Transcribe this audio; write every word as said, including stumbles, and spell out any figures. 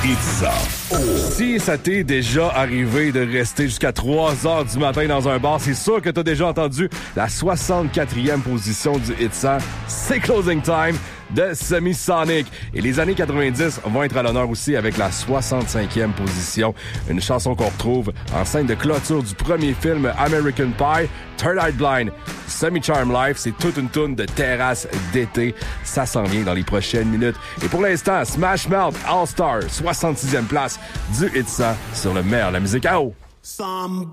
Pizza. Oh. Si ça t'est déjà arrivé de rester jusqu'à trois heures du matin dans un bar, c'est sûr que t'as déjà entendu la soixante-quatrième position du hit cent. C'est Closing Time de Semisonic. Et les années quatre-vingt-dix vont être à l'honneur aussi avec la soixante-cinquième position. Une chanson qu'on retrouve en scène de clôture du premier film American Pie, Third Eye Blind. Semi-Charm Life, c'est toute une toune de terrasse d'été. Ça s'en vient dans les prochaines minutes. Et pour l'instant, Smash Mouth All-Star, soixante-sixième place du hit cent sur le meilleur de la musique à eau. Somebody